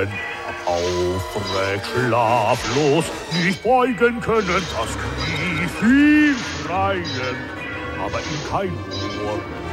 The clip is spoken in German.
fallen. Aufrecht, schlaflos, nicht beugen können, das Knie viel schreien, aber ihm kein Ohr.